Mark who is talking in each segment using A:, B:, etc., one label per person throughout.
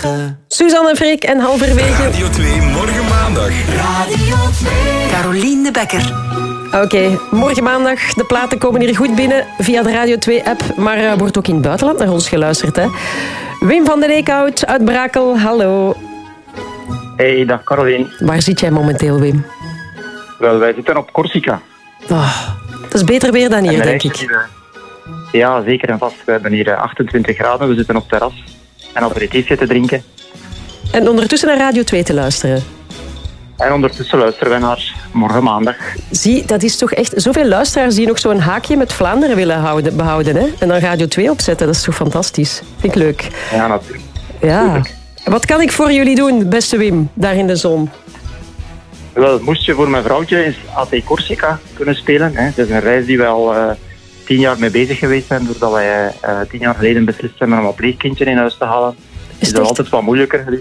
A: Suzanne en Freek en halverwege...
B: Radio 2, morgen maandag.
C: Radio 2. Carolien de Bekker.
A: Oké, morgen maandag. De platen komen hier goed binnen via de Radio 2-app. Maar wordt ook in het buitenland naar ons geluisterd, hè? Wim van den Eekhout uit Brakel, hallo.
D: Hey, dag Carolien.
A: Waar zit jij momenteel, Wim?
D: Wel, wij zitten op Corsica.
A: Oh, dat is beter weer dan hier, denk ik.
D: Ja, zeker en vast. We hebben hier 28 graden. We zitten op terras en aperitief te drinken.
A: En ondertussen naar Radio 2 te luisteren.
D: En ondertussen luisteren wij naar morgen maandag.
A: Zie, dat is toch echt zoveel luisteraars die nog zo'n haakje met Vlaanderen willen behouden. Hè? En dan Radio 2 opzetten, dat is toch fantastisch. Vind ik leuk.
D: Ja, natuurlijk.
A: Ja.
D: Natuurlijk.
A: Wat kan ik voor jullie doen, beste Wim, daar in de zon?
D: Wel, moest je voor mijn vrouwtje eens AT Corsica kunnen spelen. Hè? Het is een reis die we al 10 jaar mee bezig geweest zijn, doordat wij 10 jaar geleden beslist hebben om een pleegkindje in huis te halen. Is dat altijd wat moeilijker geweest.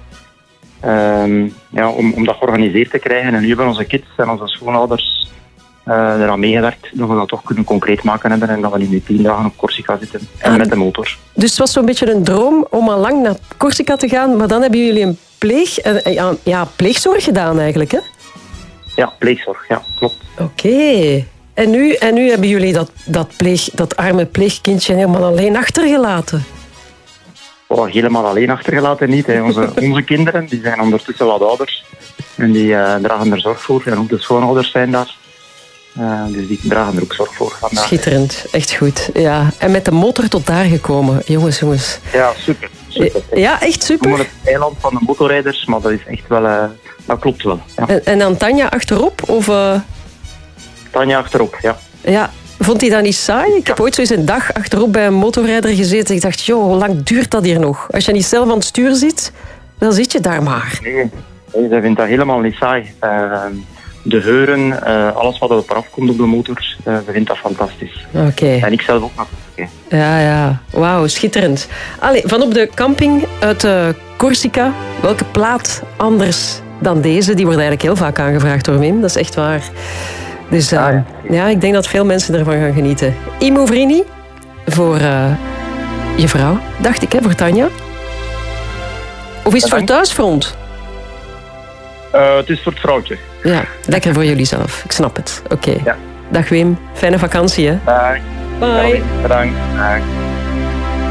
D: Om dat georganiseerd te krijgen. En nu hebben onze kids en onze schoonouders eraan meegewerkt dat we dat toch kunnen concreet maken hebben en dat we nu 10 dagen op Corsica zitten. En met de motor.
A: Dus het was zo'n beetje een droom om al lang naar Corsica te gaan, maar dan hebben jullie een pleegzorg gedaan eigenlijk, hè?
D: Ja, pleegzorg, ja, klopt.
A: Oké. En nu hebben jullie dat arme pleegkindje helemaal alleen achtergelaten.
D: Oh, helemaal alleen achtergelaten niet. Hè. Onze kinderen die zijn ondertussen wat ouder. En die dragen er zorg voor. En ook de schoonouders zijn daar. Dus die dragen er ook zorg voor vandaag.
A: Schitterend, echt goed. Ja. En met de motor tot daar gekomen. Jongens.
D: Ja, super.
A: Ja, echt super.
D: We noemen het eiland van de motorrijders, maar dat is echt wel... dat klopt wel. Ja.
A: En dan Tanja achterop? Of,
D: Tanja achterop, ja.
A: Ja. Vond hij dat niet saai? Ik heb ooit zo eens een dag achterop bij een motorrijder gezeten. Ik dacht, joh, hoe lang duurt dat hier nog? Als je niet zelf aan het stuur zit, dan zit je daar maar.
D: Nee, zij vindt dat helemaal niet saai. De geuren, alles wat erop afkomt op de motor, ze vindt dat fantastisch.
A: Oké.
D: En ik zelf ook natuurlijk.
A: Ja. Wauw, schitterend. Allee, van op de camping uit Corsica, welke plaat anders dan deze? Die wordt eigenlijk heel vaak aangevraagd door Wim, dat is echt waar. Dus ja, ik denk dat veel mensen ervan gaan genieten. Imo Vrini, voor je vrouw, dacht ik, hè, voor Tanja. Of is het voor thuisfront?
D: Het is voor het vrouwtje.
A: Ja, lekker voor jullie zelf. Ik snap het. Oké.
D: Ja.
A: Dag Wim, fijne vakantie, hè.
D: Dag.
A: Bye.
D: Bedankt. Dag.